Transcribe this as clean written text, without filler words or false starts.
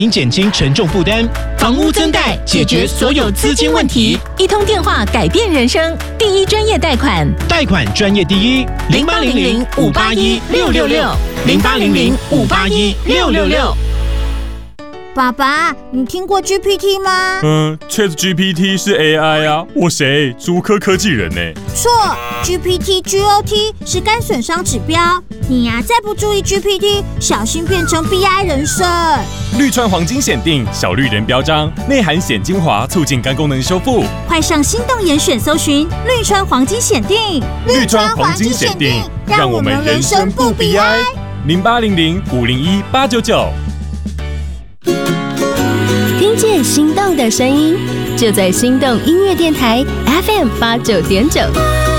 应减轻沉重负担。房屋增贷解决所有资金问题， 一通电话改变人生，第一专业贷款， 贷款专业第一，0800-581-666，0800-581-666。 爸爸，你听过 GPT 吗 ？ChatGPT 是 AI 啊，我谁？竹科科技人呢？ 错 ，GPT/GOT 是干损伤指标。你呀，再不注意 GPT， 小心变成 BI 人生。 绿川黄金显定小绿人标章，内含显精华，促进肝功能修复。 快上心动严选搜寻绿川黄金显定。 绿川黄金显定，让我们人生不BI。0800-501-899。 听见心动的声音，就在心动音乐电台 FM 89.9。